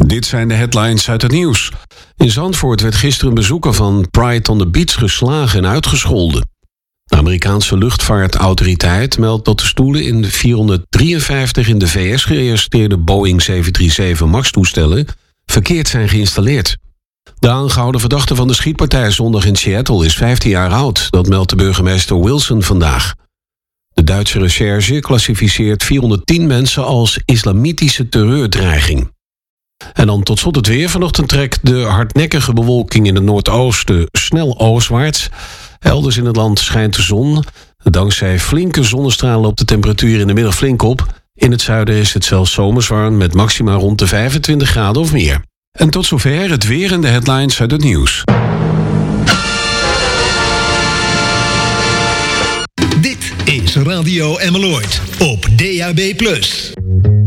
Dit zijn de headlines uit het nieuws. In Zandvoort werd gisteren een bezoeker van Pride on the Beach geslagen en uitgescholden. De Amerikaanse luchtvaartautoriteit meldt dat de stoelen in de 453 in de VS geregistreerde Boeing 737 MAX-toestellen verkeerd zijn geïnstalleerd. De aangehouden verdachte van de schietpartij zondag in Seattle is 15 jaar oud. Dat meldt de burgemeester Wilson vandaag. De Duitse recherche klassificeert 410 mensen als islamitische terreurdreiging. En dan tot slot het weer. Vanochtend trekt de hardnekkige bewolking in het noordoosten snel oostwaarts. Elders in het land schijnt de zon. Dankzij flinke zonnestralen loopt de temperatuur in de middag flink op. In het zuiden is het zelfs zomers warm met maxima rond de 25 graden of meer. En tot zover het weer en de headlines uit het nieuws. Dit is Radio Emmeloord op DAB+.